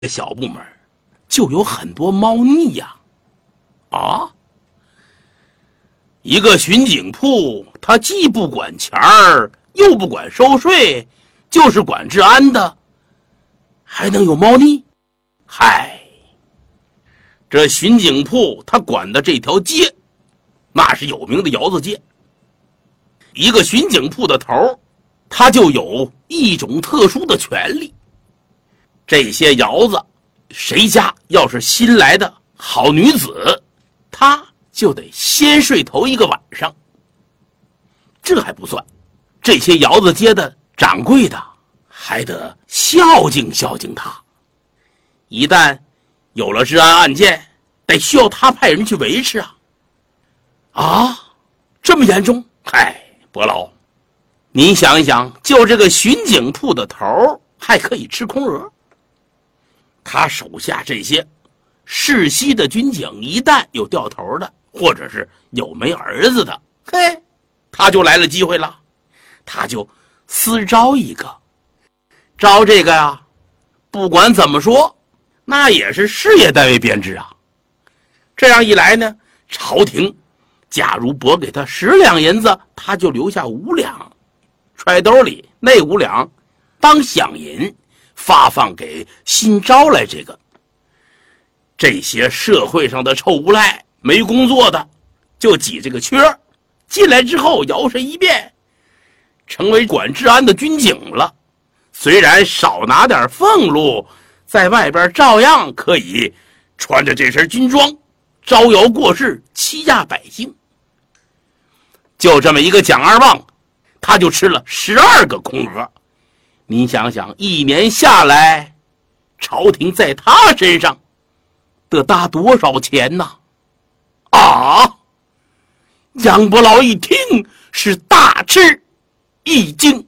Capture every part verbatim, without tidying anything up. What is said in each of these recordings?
小部门就有很多猫腻呀、啊。啊，一个巡警铺，他既不管钱儿，又不管收税，就是管治安的，还能有猫腻？嗨，这巡警铺他管的这条街，那是有名的窑子街。一个巡警铺的头，他就有一种特殊的权利。这些窑子，谁家要是新来的好女子，他就得先睡头一个晚上。这还不算，这些窑子街的掌柜的还得孝敬孝敬他。一旦有了治安案件，得需要他派人去维持啊。啊，这么严重？嗨，伯老，您想一想，就这个巡警铺的头还可以吃空额。他手下这些世袭的军警，一旦有掉头的，或者是有没儿子的，嘿，他就来了机会了，他就私招一个。招这个呀，不管怎么说，那也是事业单位编制啊。这样一来呢，朝廷假如拨给他十两银子，他就留下五两，揣兜里，那五两当饷银发放给新招来这个。这些社会上的臭无赖没工作的，就挤这个缺，进来之后摇身一变，成为管治安的军警了。虽然少拿点俸禄，在外边照样可以穿着这身军装，招摇过市，欺压百姓。就这么一个蒋二旺，他就吃了十二个空额。您想想，一年下来，朝廷在他身上得搭多少钱呢？啊！杨伯劳一听是大吃一惊，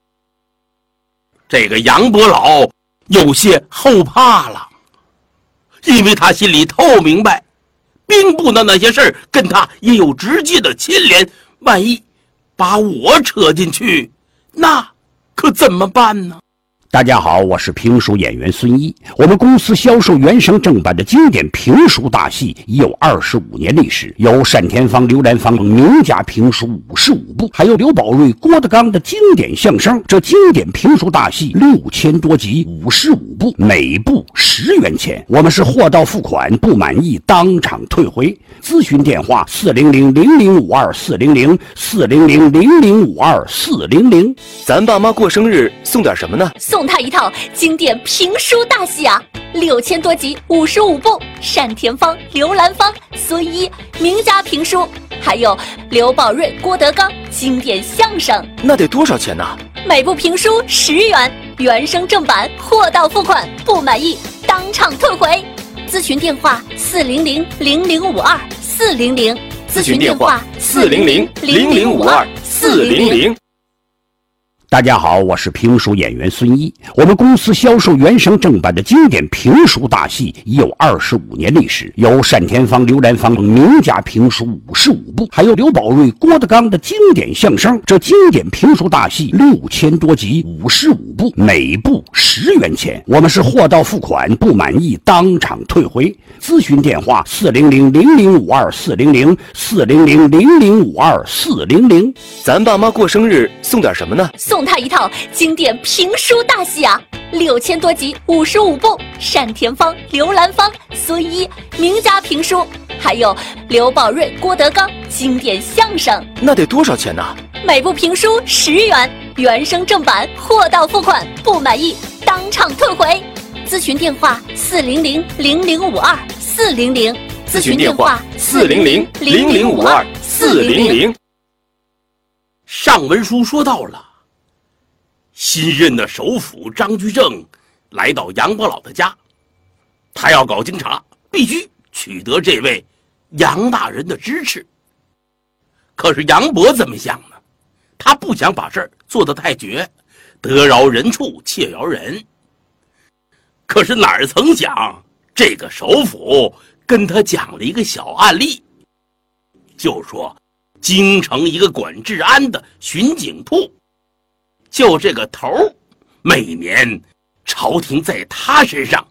这个杨伯劳有些后怕了，因为他心里透明白，兵部的那些事儿跟他也有直接的牵连，万一把我扯进去，那可怎么办呢？ 大家好，我是评书演员孙一。我们公司销售原声正版的经典评书大戏已有二十五年历史，有单田芳、刘兰芳名家评书五十五部，还有刘宝瑞、郭德纲的经典相声。这经典评书大戏六千多集，五十五部，每部十元钱。我们是货到付款，不满意当场退回。咨询电话：四零零零零五二四零零四零零零零五二四零零。 咱爸妈过生日送点什么呢？ 送他一套经典评书大戏啊，六千多集，五十五部，单田芳、刘兰芳、孙一名家评书，还有刘宝瑞、郭德纲经典相声。 那得多少钱呢？ 每部评书十元，原声正版，货到付款，不满意当场退回。咨询电话：四零零零零五二四零零。 咨询电话：四零零零零五二四零零。 大家好，我是评书演员孙一。我们公司销售原声正版的经典评书大戏已有二十五年历史，有单田芳、刘兰芳名家评书五十五部，还有刘宝瑞、郭德纲的经典相声。这经典评书大戏六千多集，五十五部，每部十元钱。我们是货到付款，不满意当场退回。咨询电话：四零零零零五二四零零四零零零零五二四零零。 咱爸妈过生日送点什么呢？ 送他一套经典评书大戏啊，六千多集，五十五部，单田芳、刘兰芳、孙一名家评书，还有刘宝瑞、郭德纲经典相声。 那得多少钱呢？ 每部评书十元，原声正版，货到付款，不满意当场退回。咨询电话：四零零零零五二四零零。 咨询电话：四零零零零五二四零零。 上文书说到了，新任的首辅张居正来到杨伯老的家，他要搞经查，必须取得这位杨大人的支持。可是杨伯怎么想呢？他不想把事儿做得太绝，得饶人处且饶人。可是哪儿曾想，这个首辅跟他讲了一个小案例，就说京城一个管治安的巡警铺，就这个头，每年朝廷在他身上